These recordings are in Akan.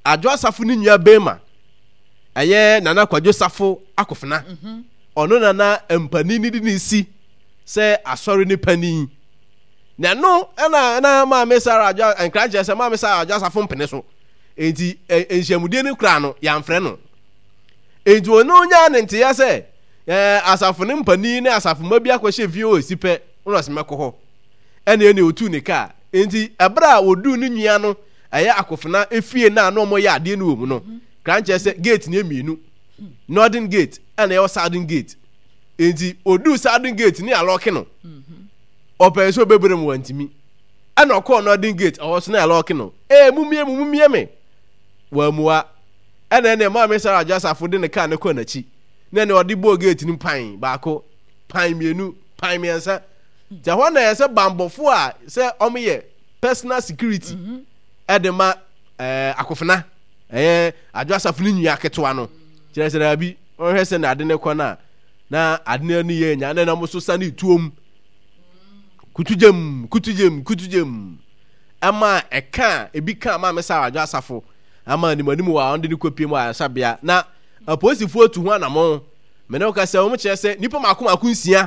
adwo asafo ni nua bema aye nana kwadwo safo akofena ono nana empani ni di si se asori ni pani na no na ma me Sarah adwo encourage se ma me Sarah adwo asafo mpene so enti enhyiamudie ni kura no ya mfre no enti ono nya ne nte ya se asafo ni mpani na asafo ma bi akwahye vio sipe ono se mekọ ho ene otu ne ka enti abra odu ni nua no aye akofena efie na no mo ya ade no mu no kranche se gate ni emienu northern gate and your southern gate enti odu southern gate ni alock no open so bebre mu wantimi ana okọ northern gate owo na alock no mumie me wa muwa ana ne ma me Sarah Jasafo de ne ka ne ko na chi na ne odi bo gate ni pan baako pan mienu pan miensa ja ho na yese bambofo a se omoye personal security edema akofena adwo asafo ni nua ketewa no kire se na bi ohwe se na ade ne kɔ na ade ne ni ye nya na mo so sa ni tuom kutujem ama eka ebi ka ma me Sarah adwo asafo ama ni manimu wa onde ni kopie mu asabia na aposifo otu ho anamo me ne ka se o mo kire se nipa makoma nsia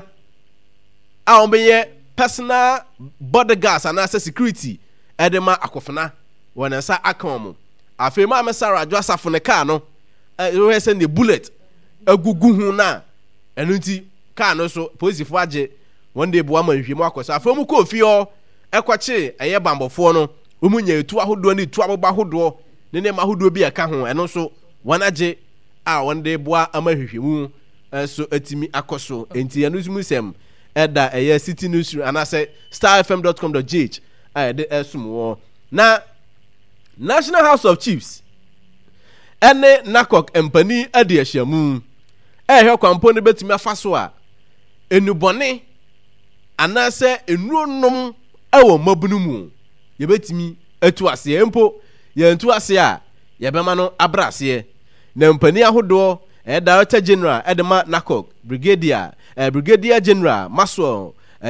a on be ye personal bodyguards and security edema akofena wona sa akamu afi ma me Sarah adwo asafo ne ka no we say the bullet agugu hu na enu nti ka no so posifo age one day bo amanhwemu akosa afi mu ko fi ho ekwache eye bambofo no omunya etu ahodo ne etu aboba ahodo ne ma ahodo bi aka ho eno so wana age a one day bo amanhwemu so atimi akoso enti enu zumusem eda eye city news anase starfm.com.gh de esum na National House of Chiefs ene nakok empani ade ahyamu ehwe kwampo ne betimi afaso a enubone anase enuonom ewo mabunu mu ye betimi atu ase empo ye ntu ase a ye bema no abrase na empani ahodo Director General edema nakok Brigadier General Maswell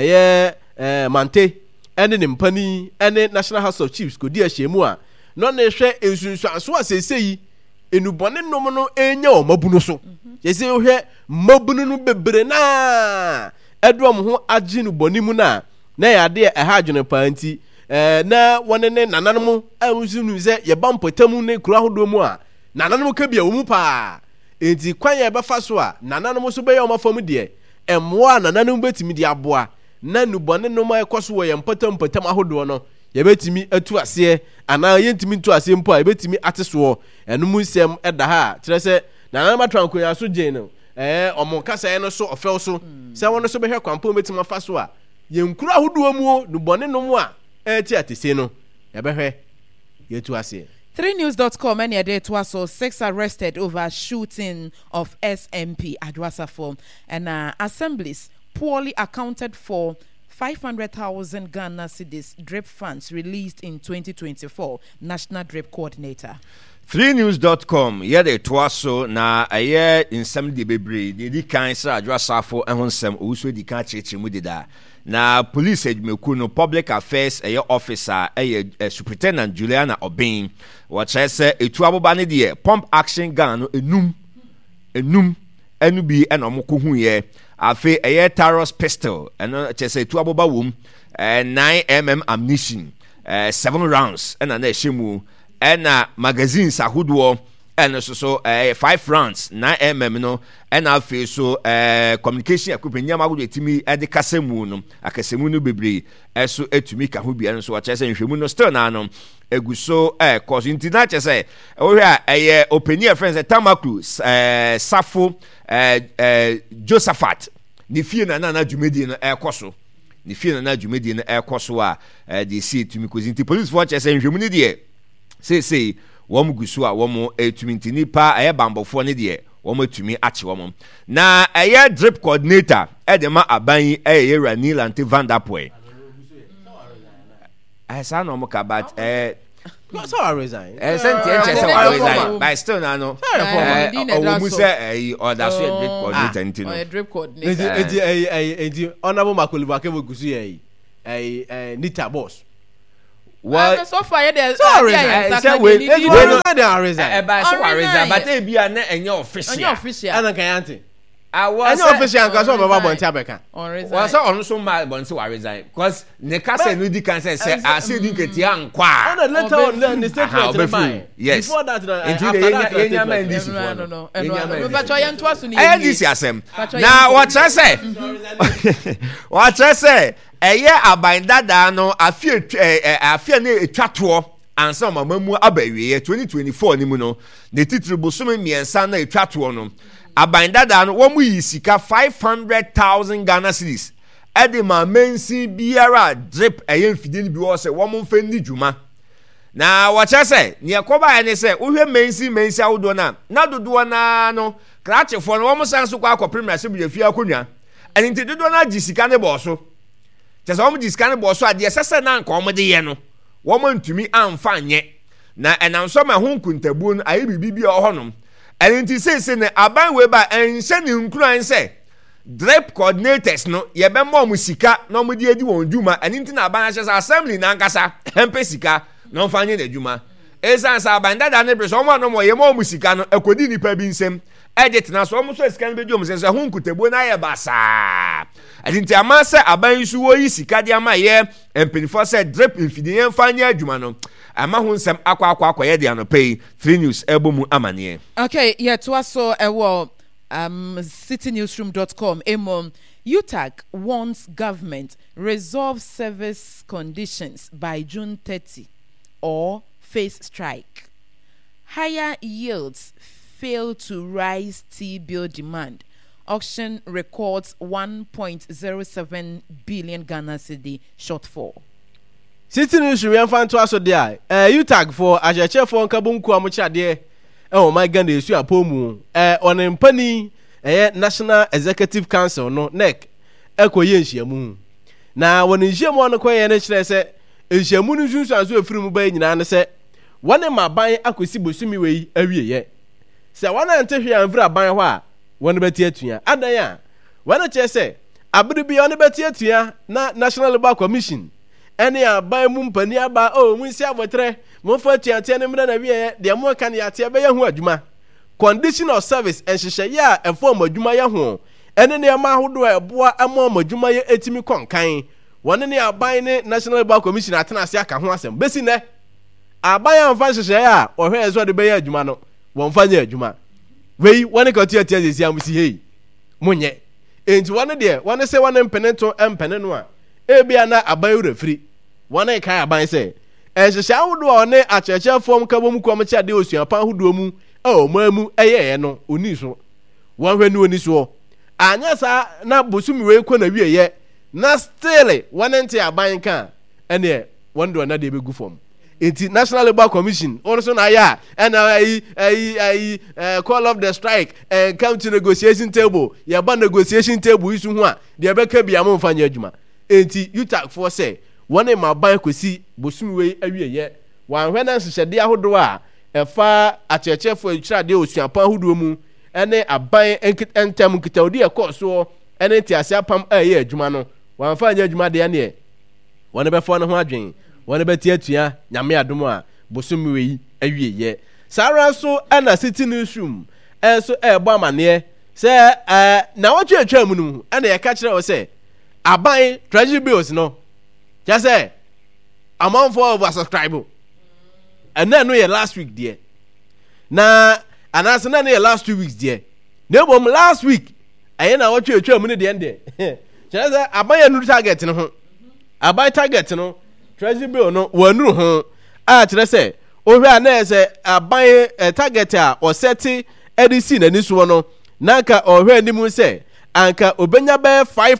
Mante ene ne mpani ene National House of Chiefs kodi ahyamu a no na hwe ensunsuanso asesei enubone nom no enya o mabunu so yesi hwe mabunu no bebre na edom ho aginu bonimu na ya de ha adwene panti na wone ne nananom awusunu ze ye bampotamu ne kura hodo mu a nananom ka bia wo mu pa enti kwan ye befa so a nananom so be ye o mafam de emmoa nananom betimi de aboa na nubone nom akoso wo ye mpatam ahodo no yebetimi atu ase ana yentimi tu ase mpo a yebetimi ateso enu musem eda ha kire se na ma trankoya so gye no omo kasa no so ofel so se wono so behwe kwampo betimi afa so a yenkuru ahodo mu no bone no mu a eti atese no yebehwe yetu ase 3news.com and yede to aso 6 arrested over shooting of SMP Adwasafo and assemblies poorly accounted for 500,000 Ghana cedis drip funds released in 2024. National Drip Coordinator. 3news.com yede toaso na aye insem de bebre di kan sa Adwasafo ehonsem owuso di kan cheche mu dida na police edmeku no public affairs aye officer aye superintendent Juliana Obin what say etu aboba ne de pump action gun no enum enu bi enomko hu ye afi aye Taros pistol eno chese etu aboba wom 9mm ammunition 7 rounds ena na ehemu ena magazines ahodo ena so 5 rounds 9mm no ena afi so communication equipment nyama go etimi ede kasemu no akasemu no bebre eso etumi ka ho bia no so chese nhwemu no still na no eguso cause intina chese o hia opinion friends Tamaklu Safo Josephat ni fie na dwumedi no ekoso ni fie na dwumedi no ekoso a de see tumi cause inti police for chese nhwemu ni de say wom guso a wom etumi ntini pa bambofo ne de wom etumi ache wom na drip coordinator edema aban Ranil Ante Vanderpoel asa no mo ka but so I resign resign but still na no owu say order so drip coordinator ntino drip coordinator honorable Makoliba ke gusu Nita boss What? So far, there's resign, but they be an official. And Kayante. I was official because of my Bontabeka. Was also my bon to resign because Nekasa Nudi can say, I see you get young qua. On a letter on the statement. Yes. Before that, now, what I say? What I say? A year I bind that down. I fear a chatwo. And some of them were 2024 nimuno. The title Busumi me and Sana a chatwo. I bind that down. One we sika 500,000 Ghana cedis. Edema mensi biara drip a yen fidini biwose woman fendi juma. Na what I say? Near Koba and say, we have mensi outdona. Not do na no. Cratch for one more sans to quack premier assembly of Yakunya. And into the dona Jisicane Bosso. Just almost Jiscane Bosso at the assassin and comedy yeno. Woman to me, I'm fine yet. Na and I'm some home kuntabun, I be bibi or honum. And it says in the Aban Weber and sending crying say, Drep coordinators no, ye be more musika, no media do on Juma, and into Abanashas assembly Nankasa, and Pesica, no finding the Juma. Essence Abanda and every someone no more, ye more musicano, a codini pebinsem, edit now so almost as can be Jums and home kutabuna basa. And into a massa Aban Suoi, Sicadia my year, and Penfoss said drip in Fidian Fania Jumano. Amahun sem akwa yedi anopay 3 News Elbomu Amanie. Okay, yeah, to us so citynewsroom.com. UTAG wants government resolve service conditions by June 30 or face strike. Higher yields fail to rise T-bill demand. Auction records 1.07 billion Ghana cedi shortfall. City News we fan to aso there. UTAG for ajeche for nkabunku amucha de. Oh my God, they su apomu. On empani National Executive Council no NEC. Ekoye nhyiamu. Na won nhyiamu no koye ne kire se nhyiamu no sunsu aso afiri mu ba nyina ne se wone maban akosi bosumi wei awieye. Se wona antehwe anfiri aban ho a wone beti atua. Adan a wone kire se abiri bi wone beti atua na National Labour Commission ene aban mu mpani aba munsi abotre mo fa tiante ne mra na wie de mo kan ya tie be ye ho adwuma condition of service enhyehyɛ ya efo mo adwuma ye ho ene ne ma hodo eboa ama mo adwuma ye etimi konkan wone ne aban ne National Labour Commission atena ase aka ho asem besi ne aban amfa hyehyɛ ya ohwe ezo de be ye adwuma no won fa nya adwuma wei wone ka tie sesi amusi hei munye enti wone de wone se wone mpeneto empene no a ebia na aban urefiri wona kai aban se ehyehyɛ ahodo a one akyerɛkyerɛ fom ka bom kwam kya de osuapan ahodo mu mamu eyeye no oni so wonhwe ne oni so anya sa na bosumi we kɔ na wieye na still wona nte aban ka ene wondo na de begu fom enti National Labour Commission also na ya and call of the strike and come to negotiation table ya ba negotiation table isu ho a de be ka bia mo mfanya adwuma enti UTAG for say wone ma ban kwesi bosumi we awieye wanhwe na nhyehyɛde ahodo a ɛfa akyerɛkyerɛfo atwirade osuapan ahodo mu ene aban entam nkitaodi ɛkɔso ene tiase apam ɛyɛ adwuma no wanfa anya adwuma de ane wone bɛfo no ho adwen wone bɛti atua nyame adom a bosumi we awieye sara so ana City Newsroom enso ɛbɔ amane sɛ na wɔtwe atwa mu no ene yɛka kyerɛ wo sɛ aban treasury bills no just say amount for over subscribe and then no last week there na anasa na no last 2 weeks there na bom last week aye na watwe atwa mu ne de ende just say aban ya nuru target no ho aban target no treasury bill no wanuru ho a kire say ohwe na say aban target a o set edc na ni so no nanka ohwe ni mu say anka obenya be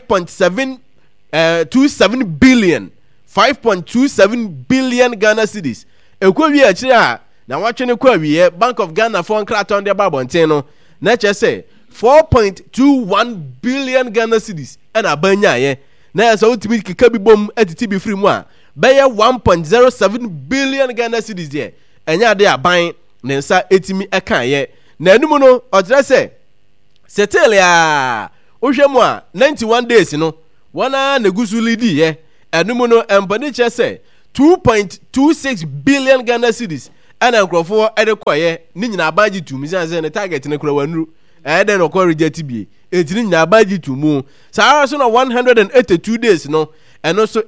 5.27 billion 5.27 billion Ghana cedis ekwa wi akire a na watwe ne kwa wi Bank of Ghana for nkraton de babonten no na che say 4.21 billion Ghana cedis and abanya ye na so ultimate kika bi bom atiti bi free mu a be ye 1.07 billion Ghana cedis there enya de aban ne nsa etimi eka ye na anumu no odre say settle ya ohwemu a 91 days no wana negusu lidi ye anumu no empani che say 2.26 billion Ghana cedis ana nkrofo ede koye ni nyina abaji tum say ne target ne kura wanru ede no ko reject bi etini nyina abaji tumu sa so na 182 days no and also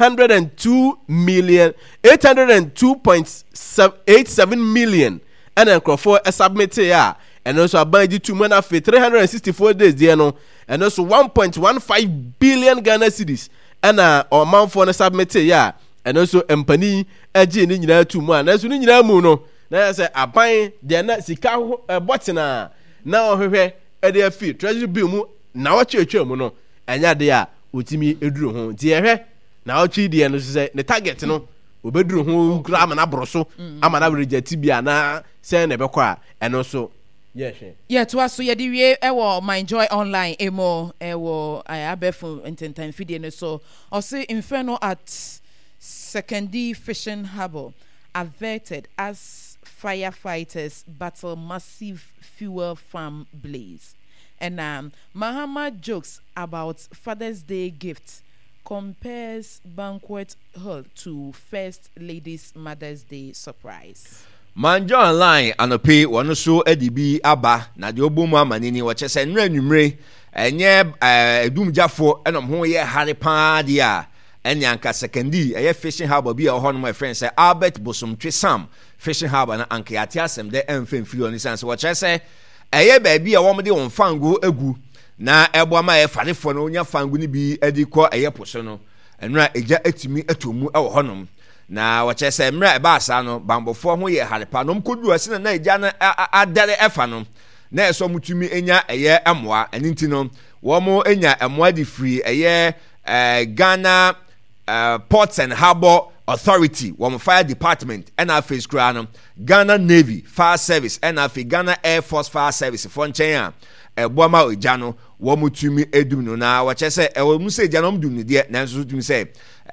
802.87 million ana nkrofo submit ya and also abaji tumu na fe 364 days there no and also 1.15 billion Ghana cedis ana omanfo na submit ya and also empani agi ni nyina tumu na so ni nyina mu no na say aban de na sika botina na ohwehwe ede afi treasury bill mu na wachechwe mu no anya de a otimi eduru ho ti ehwe na wachi de no say ne target no obeduru ho kra ama na broso ama na reject bia na say na be kwa eno so to aso ye di wie ewo my joy online emo ewo abefo entertain video no so o say inferno at Secondary Fishing Harbour averted as firefighters battle massive fuel farm blaze. And Mahama jokes about Father's Day gift, compares banquet hall to First Lady's Mother's Day surprise. Manjo online anope wonu so edibi aba na de obomu amanini wo chese nra nwumre enye edumjafo enom ho ye hare pa dia enyanka secondary eye fishing harbour bi ho no my friend say Albert Bosomtwe Sam fishing harbour na anka ati asem de emfemfiri oni sense wo chese eye ba bi wo mde won fango egu na ebo ama ye farefo no onya fango ni bi edi ko eye poso no enra eja atimi atomu e wo honom na wache se mra eba asa no bambofo ho ye harepa no mkodu ase na eja na adare efa no na eso mutumi enya eye emoa eninti no wo mo enya emoa di free eye Ghana Ports and Harbour Authority wo fire department and afis kra no Ghana Navy Fire Service and afi Ghana Air Force Fire Service fo nchen a eboama oja no wo mutumi edum no na wache se wo mu se eja no mdum ne de na nso tumi se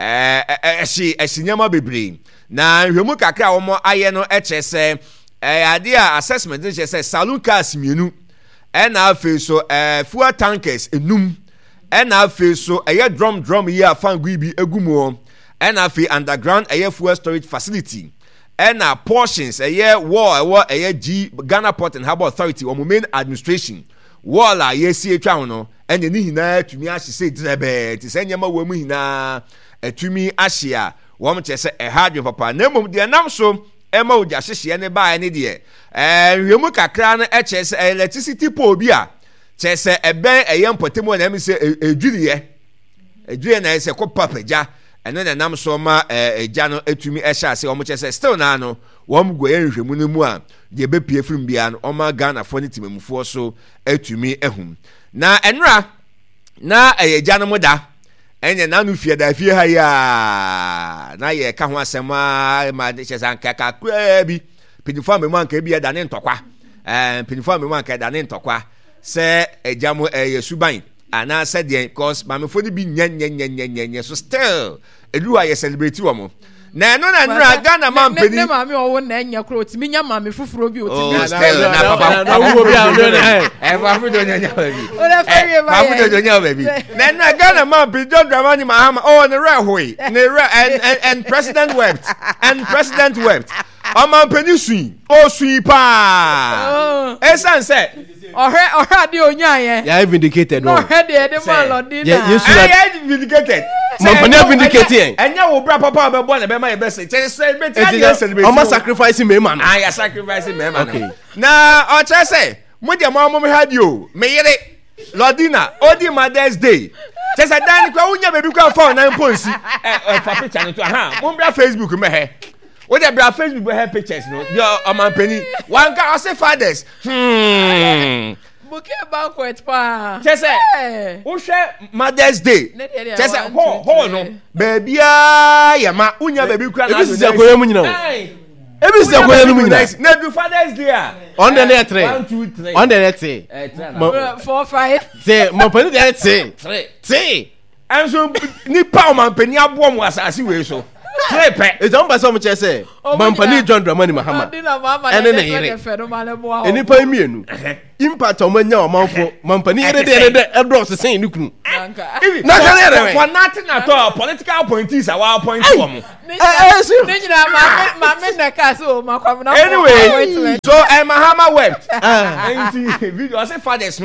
nyama bebre na hwemu kakra wo mo aye no echese ade a assessment echese saloon cars mienu na afi so fuel tankers enum na afi so drum here afangu bi egumo na afi underground fuel storage facility na portions wall G Ghana Port and Harbour Authority wo main administration wall a yesi etwa no ene ni hina tumi ahye drebe ti senyama wo mu hina atumi ahye wo mchese hadwe papa na mom de nam so ema oja hyehye ne baa ne de hwemu kakra no echese electricity pole bi a chese eben empotemu na mi se edwiriye na ese ko papaja ene na nam so ma eja no atumi ehye ase wo mchese still na no wo mgo enhwemu no mu a de be pie firim bia no oma Ghana fo ne timemufo so atumi ehum na enra na eja no muda enye na nu fie da fie ha ya na ye ka ho asema ma de chesanka ka kwa bi pinifo me manka bi da ne ntokwa pinifo me manka da ne ntokwa se eja mo yesuban ana se de cause mamefo ni bi nyenyenyenyenyenye so still eduwa ye celebrate wo mo na no na nra Ghana man peni ne mami owo na enya kro otimi nya mami fufuro bi otimi na papa na wo bi a no papa do nya baby o le fere ba papa do nya baby na nra Ghana man peni John Dramani Mahama ne rahoi and president wept man peni sui pa esan say Ọ̀rẹ́ de onya yẹn. Yeah, vindicated no. Ọ̀rẹ́ de ma lọ di na. Yeah, vindicated. Mọ̀pẹ̀ni vindicated. Ẹ̀yẹ́ wo bra papa ọbẹ̀ bọ́ ẹ̀bẹ̀ máa yẹ bẹ́ sẹ̀. Ṣé celebrate yẹ celebrate. Ọmọ sacrifice mẹ́ẹ̀ma no. Ayà sacrifice mẹ́ẹ̀ma no. Na ọ̀kyẹ́ sẹ̀, mo jẹ́ mọ́ ọmọ mi ha di o, mi yẹrẹ Lọ́dínà, ó di Mother's Day. Ṣé sẹ́ dání kọ́ ó nyẹ bèbí kọ́ fọ́ọ̀ náà ń pọ̀ nsí. Fa picture ni tó mo ń bra Facebook mẹ́hẹ́. What the bra Facebook have pictures no the man penny one can say fathers bouquet banquet pa just say who share Mother's Day just say ho no baby ya ma unya baby kra na ebi akoye mu nyina o ebi si akoye mu nyina na do Father's Day on the net 3 1 2 3 on the net 3 4 5 say mo penny the net 3 and so ni pa man penny abo mo asase we so Trepe. It's on by some chese. Mampani John Dramani Mahama. Ene ne yire. Enipa emienu. Impact o manya o manfo. Mampani yire de edro se sen ni kunu. for nothing at all political appointees are our point for me. Anyway, so Mahama wept. Video I say fathers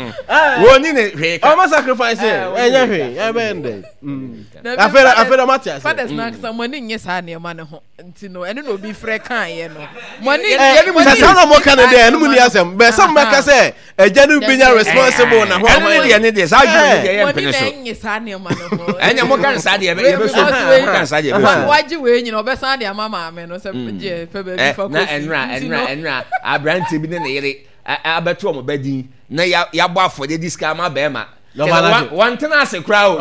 I'm sacrificing. I feel Matthias. Fathers na someone in yes ha near man ho ntino eno no bi frɛ kan ye no money say mo kan dey enu ni asem be some make say eja no be responsible na ho ene dey say you dey yen pene so money yes ha near man ho enya mo kan sa dey be so mo kan sa dey be so waji we nyina obesan dey mama me no say je pe be bi fa ko na enra abranti bi ne yere abeto mo badin na ya bo afode diska ma be ma one thing as a crowd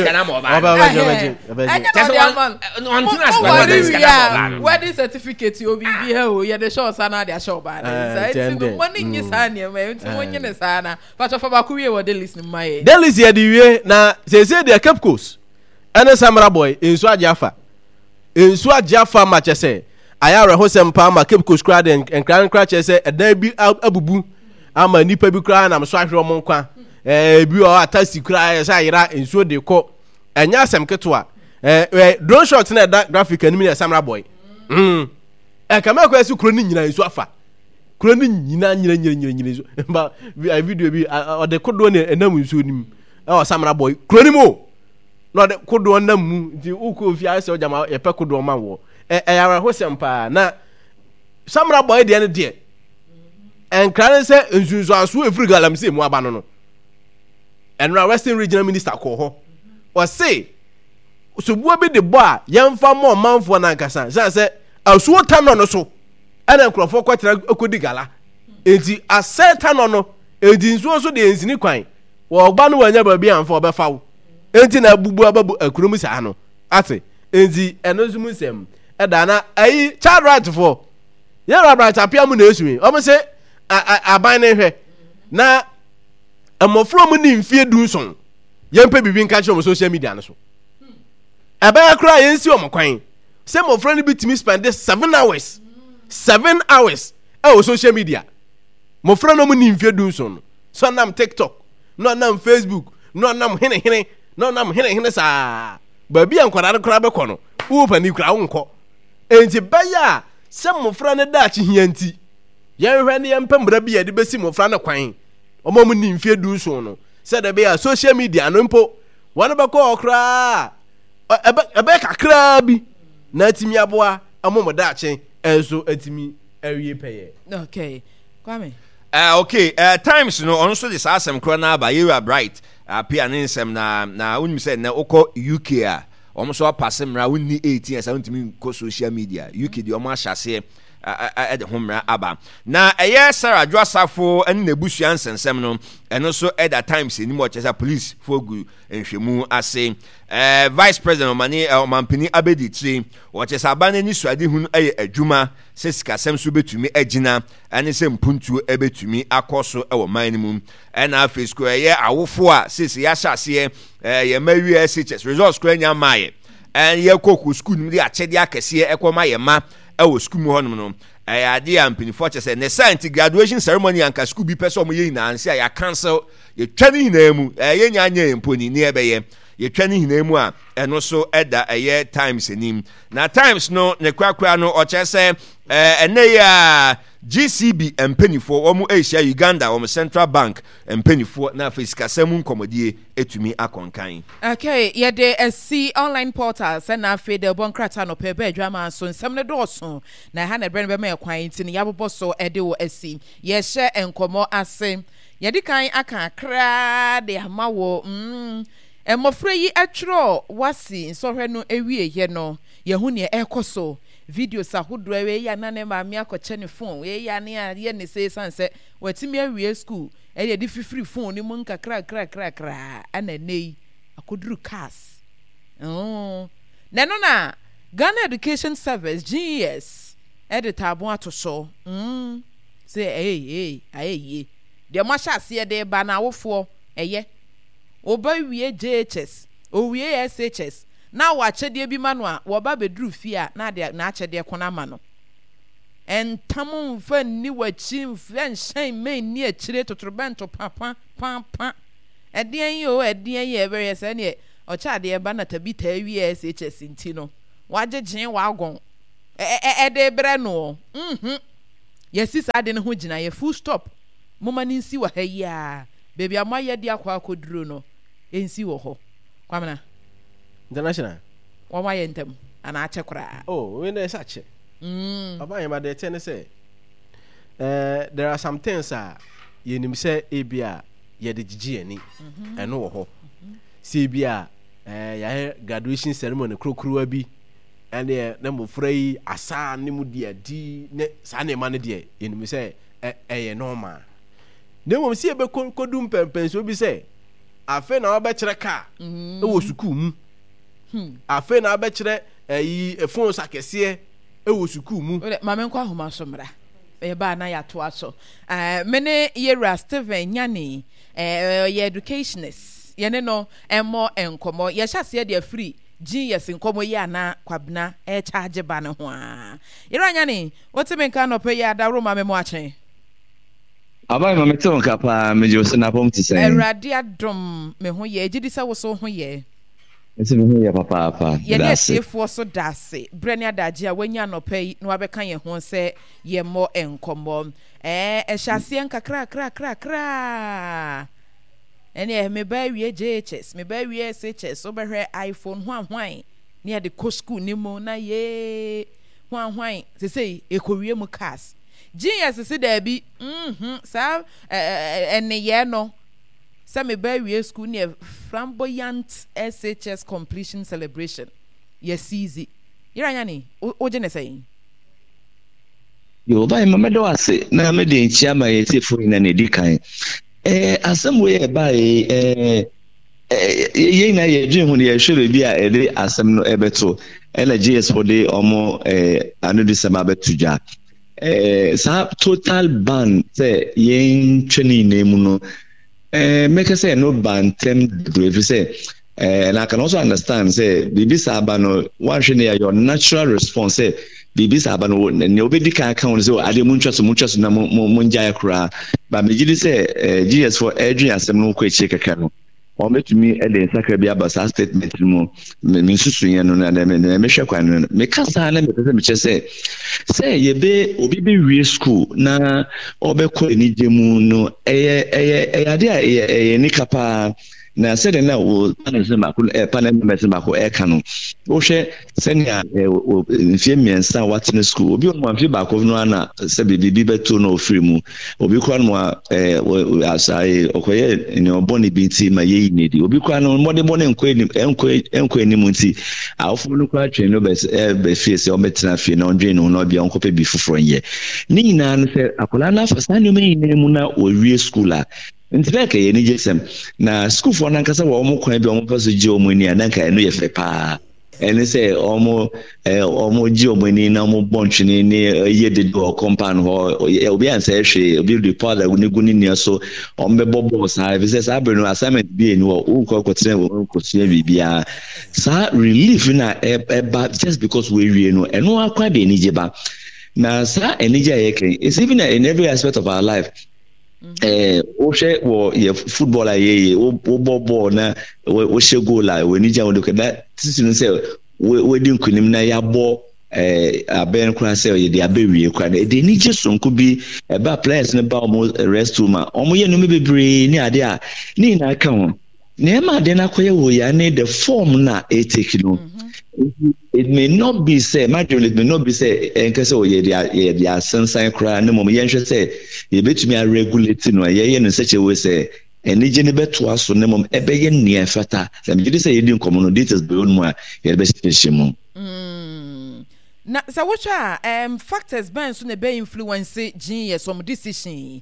wedding certificate you be here you the show sana their show bad money is sana me wonye ne sana but for baku we we dey listen my dey listen the way na say the Cape Coast ene Samra boy ensu ajafa ma chese ayare ho sempa ma Cape Coast crowd en kran chese edan bi abubu ama nipa bi kra na so ahwe mo nkwa bi o atasi kra say yira ensuo de ko enya asem keto drone shot na da graphic anim na Samra boy kama ko esi kro ni nyina ensuo afa kro ni nyina so ba video bi o de kodo ne enam ensuo nim Samra boy kro ni mo no de kodo nam mu di uko fi ase o jama ye pe kodo ma wo yara ho sempa na Samra boy de ne de enkran se ensunsu aso efiri galamse mu aba no Enra Western Regional Minister ko ho o say subuo bi de bo a yemfa mo manfo na nkasa say asuo tano no so ana nkrofo kwatira okodi gala enti aseta no edi nsuo so de ensini kwan wo gba no wanya ba bi anfa obefa wo enti na bubu ababu akurum sa no ate enti enozumu sem eda na ayi child right for yara right apia mu na esumi o mo say aban ne hwe na amofro mu ni mfie dunson yempe bibi nka che o social media no so aba kra yensi o mokwan say mofro ni bitimi spend 7 hours social media mofro no mu ni mfie dunson so nam TikTok no nam Facebook no nam hene no nam hene sa ba bia nkwara kra be kono wo pani kra wo nko enti baya say mofro ne da chi hianti yenhwe ne yempe mbra bia de besi mofro ne kwan omo ni mfie dunson no say da bia social media no mpo wan be ko okra ebe kakra bi na timi aboa amomo da achen enso atimi awie peye okay kwame okay times no on so this asem kro na ba you are bright appear nsem na unim say na okọ UK a omo so pass mra wonni 18 asa untimi ko social media UK di omo ahyase de homra aba na Sarah Dwasafo en nebusua nsensem no eno so at that times ni mo chesa police fogu enhwemu ase vice president omampini abeditri wo chesa bane ni suade hun adwuma se sikasem so betumi agina ane se mpuntu ebetumi akoso ewo man ni mu na afesko awofo a sese ya hyase ye mawie SHS results kra nya maye en ye koku school ni de achede akese ekoma ye ma ewo school mu honom no ade ampini for chese ne science graduation ceremony anka school bi person mo ye na anse ya cancel ye twani hinamu ye nya emponi ni ebeye ye twani hinamu a eno so eda times enim na times no ne kwakwa no o chese ene ya GCB empenifo omu Asia Uganda omu Central Bank empenifo na fisika semu nkomodie etumi akonkan. Okay, ye de SC online portal se na afi de bonkrata no pebe adwama so nsem ne doso na ha na brene be ma kwan ntini yabobo so ede wo SC ye hye enkomo ase ye di kan aka kra de ama wo emofre yi atro wasi nsohwe no ewie ye no ye hu ne ekoso videos ahodo we ya na ne maami akoche ne phone we ya ne ye ne say sanse watimi awie school e ye di free phone ni mu nka kra ana nei akoduru cars neno na Ghana Education Service GES editor abo atoso say de masha se de ba na awofo eye oba wie JHS o wie SHS na wachede bi manu a wo ba bedru fi a na de na achede kona ma no entam fa ni wachi fa nshan me ni achire totorobento papa ɛdeɛn yo ɛdeɛn yɛ ɛbɛyɛ sɛ ne ɔkyɛ adeɛ ba na tabi taa wi SHS nti no wagyegye wagon ɛde brɛ no yɛsi saa de ne ho gyina yɛ full stop moma ne nsi wɔ ha yi a baby ama yɛ de akɔ akɔduro no ɛnsi wɔ hɔ kwamena international wɔma yɛ ntam ana akyɛ koraa oh we know such aban ma de ten say there are some things yenim say ebia ye de gigi ani eno wo ho say bia ya graduation ceremony krokrowa bi ene na mofra yi asa ne mu dia di ne sa ne ma ne de yenim say eye normal ne mom si ebe kodum pempen so bi say afa na oba kire ka e wo suku mu afa na oba kire yi efon sakese e wo suku mu mame nkwa homa so mra e ba na ya to aso mene yera Steven Nyani ye educationist ye ne no emo enkomo ye hyase de free GS nkomo ye ana kwabna e charge ba ne ho a yera Nyani wotime nka no pe ya da ro mame mo achen abai mame te on kapa mejo se na pom ti sen erade adom me ho ye gidi se wo so ho ye ese me ho ye papa ye ne chefo so dase brani adaje a wanya no pay no abeka ye ho se ye mo enkomo hyase nkakra ene me ba wie JHS me ba wie SHS so behwe iPhone hwan ne de ko school ni mo na ye hwan se sei ekowie mu cars GS se da bi sa ene ye no sa me ba wie school near flamboyant SHS completion celebration yes easy yira nyani o je ne say yo ba ma medo ase na me de nchia ma ye se fo ina ne dikan asem we ba ye na ye dwen hu ne ye hwere bi a ede asem no ebeto ela GS for dey omo anu December betuja sa total ban say yen twani nemu no make say no ban tem brave say and I can also understand say bibi sabano one shine your natural response say bibi sabano ne obedi kan kan say ade muntwaso na munjaya kura but me gidi say GS for Adrian asem no ko echi kaka no o metumi e dey sakra bi abasa statement mu me susunya no na me hwe kwan no me kasa na me pese me che say ye be obi be wie school na obekọ enijemu no ade a ni kapa na said na wo panel members mako kanu wo hwe senia mfie miensa watne school obi on mfie ba ko no na se bibi beto no free mu obi kwa no asai okoye ni oboni binti ma ye nedi obi kwa no mode enko ni munti awofo no kwa twen no be fie se o metena fie na ondwe no no bia onko pe bi fufuro nye ni nyina no se akola na fasa ni me mu na owie school a ntileke ye ni jesem na school for na nkasa wo mo kwan bi o mo paso ji o mo ni ananka eno ye fe pa ene se o mo ji o mo ni na mo bontwini ni ye de do compound ho obi an se hwe obi do powder ni guni ni so o mbe bobo sa e se sa no assignment bi eni wo ko tire wo ko tire bibia sa relief na ba just because we wie no eno akwa be ni jeba na sa eni je ye ken it's even in every aspect of our life o she wo ye footballer ye o bobo na o she goal la we ni jawo de that sisi say we din kunim na ya bo aben kura say ye de abewie kura de ni jeso nko bi ba players ne ba o rest room o mo ye no me bebre ni ade a ni na ka ho na ma de na koye wo ya ne the form na e take no it may not be say imagine it may not be say enkese o ye dia sensan kra na mom ye nhwe say ye betumi a regulate no ye no such a way say enije ne beto aso na mom ebeye nne fata say me say ye din komo details be on mo a ye be special mo na sa wocha factors ban so na be influence gene some decision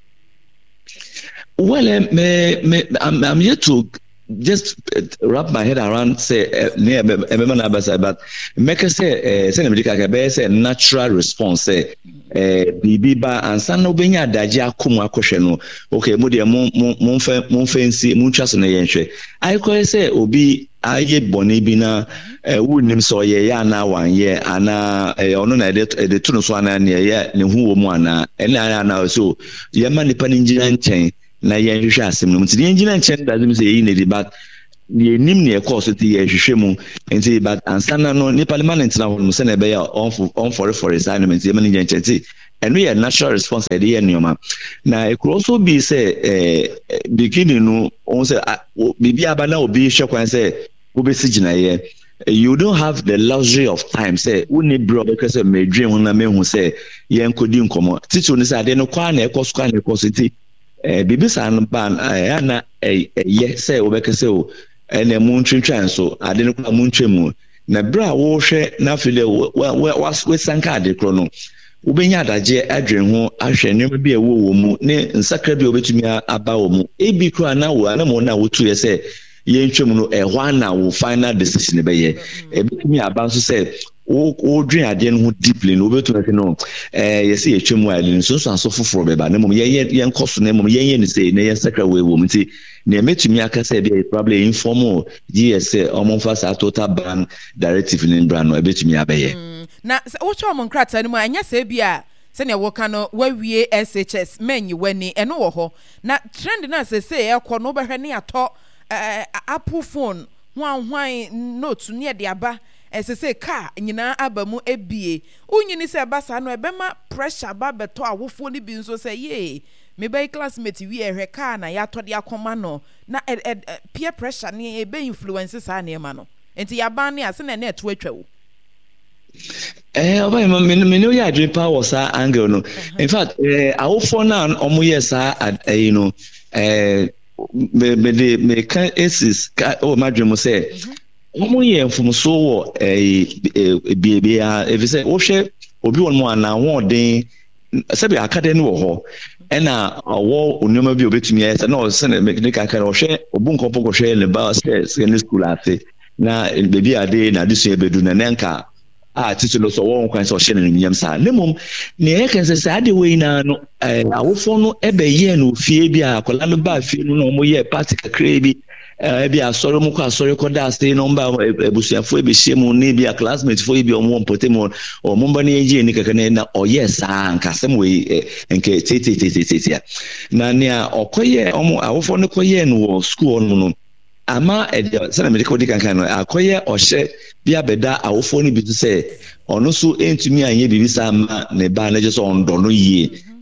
well I'm yet to just wrap my head around say but make say medical care say natural response say bibi ba ansa no benya adaje akomu akohwe no okay mo de mo fancy mo twaso na yenhwe I call say obi aye boni bi na wunim so ye ya na wan ye ana ono na de tunu so ana ne ye ne hu wo mu ana ene ana so ye ma nipa ni njira nchen na yɛn hwehwɛ asɛm no nti yɛn gyina nkyɛn da dem sɛ yɛyi ne di back yɛ nim ne ɛkɔ so te yɛ hwehwɛ mu nti but ansana no ne parliament na hɔ no sɛ na ɛbɛyɛ ɔnfɔrefɔre saa no nti yɛma ne gyina nkyɛn nti ɛno yɛ natural response ɛde yɛ nneɛma na it could also be sɛ beginning no ɔn sɛ biribi aba na obi hwɛ kwan sɛ wobɛsi gyinaeɛ you don't have the luxury of time say we need bro because me dream na me hu say yen kodi nkomo titi ni say ade no kwa na ekoso ti bibi san ban na ye say obekese o na mu ntwentwan so ade no kwa mu ntwemu na bra wo hwe na file we sanka ade kro no ubenya adaje adwen ho ahwe ne bi ewo mu ne nsakra bi obetumi aba wo mu ebi kro na wo na mo na wo tu ye say yɛntwem no ɛhɔ na wo final decision bɛyɛ ɛbɛtumi aba nso sɛ wo dwen adeɛ no ho deeply no wobɛtumi sɛ no yɛsɛ yɛtwem a ɛde nso nso foforɔ bɛba na mmom yɛnkɔ so na mmom yɛnyɛ ne sɛ na yɛnsakra wɔ mu nti na ɛmɛtumi aka sɛ bia probably inform GS sɛ ɔmomfa saa total ban directive ne mbra no ɛbɛtumi abɛyɛ na wotwa ɔmo nkrataa no mu a ɛnyɛ sɛ bi a sɛnea wɔka no wawie SHS manyi wani ɛno wɔ hɔ na trend na sɛ ɛkɔ no wobɛhwɛ ne atɔ Apple phone hwan note ne de aba ɛsɛ car nyina aba mu ebie unyini sɛ ba sa no ɛbɛma pressure ba beto awofo ne bi nso sɛ ye me by classmate wi ehwɛ car na yatɔ de akoma no na peer pressure ne ebe influence sa ne ma no enti yaba ne ase na ɛto atwa wo oba me no ya dream power sa angle no in fact awofo na omo yes you know me can aces my dream say omo ye mfumso wo bia if say wo hwe obi won mo ana ho den sabi akade ne wo ho ena wo onoma bi obetumi ya say na se na me kan wo hwe obu nkopo ko hwe le ba secondary school ate na baby ade na ade so ebedu na nenka titulo so won kwan so hye ne nyam sa nemom ne eken se ade we na no awofo no ebe ye no fie bi akola no ba fie no mo ye party kakra bi bi asoro mu kwa asoro ko da stay number ebusuafo ebe hye mu ne bi classmate fo bi omo mpotemo omo mba ne ye ni kakana na oyes nkasem we nke tete na ne okoye omo awofo no koye no school no ama sana medical di kankan no akoye ohye bia beda awofo ni bi to say ono so entumi anye bibi sa ma ne ba na je so ondo no yie